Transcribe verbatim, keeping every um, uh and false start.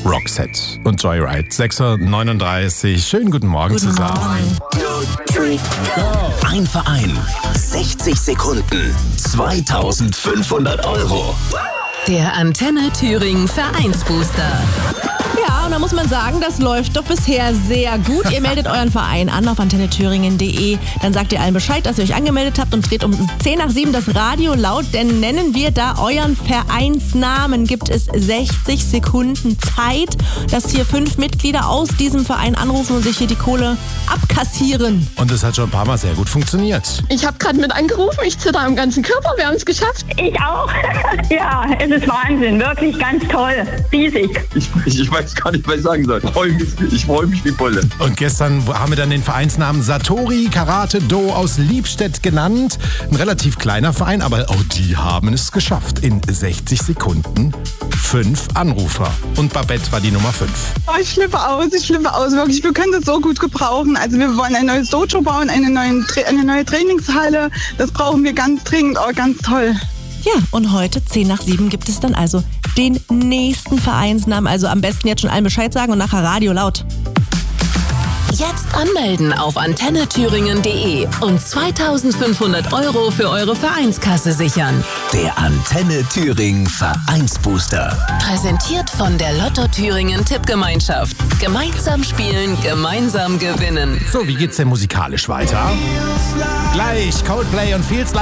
Roxette und Joyride. sechs Uhr neununddreißig. Schönen guten Morgen Guten zusammen. Morgen. Ein Verein, sechzig Sekunden, zweitausendfünfhundert Euro. Der Antenne Thüringen Vereinsbooster. Ja, und da muss man sagen, das läuft doch bisher sehr gut. Ihr meldet euren Verein an auf antenne thüringen punkt de. Dann sagt ihr allen Bescheid, dass ihr euch angemeldet habt und dreht um zehn nach sieben das Radio laut. Denn nennen wir da euren Vereinsnamen, gibt es sechzig Sekunden Zeit, dass hier fünf Mitglieder aus diesem Verein anrufen und sich hier die Kohle abkassieren. Und es hat schon ein paar Mal sehr gut funktioniert. Ich habe gerade mit angerufen, ich zitter am ganzen Körper, wir haben es geschafft. Ich auch. Ja, es ist Wahnsinn, wirklich ganz toll, riesig. Ich, ich, ich weiß gar nicht, was ich sagen soll. Ich freue mich, ich freu mich wie Bolle. Und gestern haben wir dann den Vereinsnamen Satori Karate Do aus Liebstedt genannt. Ein relativ kleiner Verein, aber auch die haben es geschafft. In sechzig Sekunden fünf Anrufer. Und Babette war die Nummer fünf. Oh, ich flippe aus, ich flippe aus, wirklich. Wir können das so gut gebrauchen. Also wir wollen ein neues Dojo bauen, eine neue, eine neue Trainingshalle. Das brauchen wir ganz dringend, oh, ganz toll. Ja, und heute, zehn nach sieben, gibt es dann also den nächsten Vereinsnamen. Also am besten jetzt schon allen Bescheid sagen und nachher Radio laut. Jetzt anmelden auf antenne thüringen punkt de und zweitausendfünfhundert Euro für eure Vereinskasse sichern. Der Antenne Thüringen Vereinsbooster. Präsentiert von der Lotto Thüringen Tippgemeinschaft. Gemeinsam spielen, gemeinsam gewinnen. So, wie geht's denn musikalisch weiter? Gleich Coldplay und Feels Like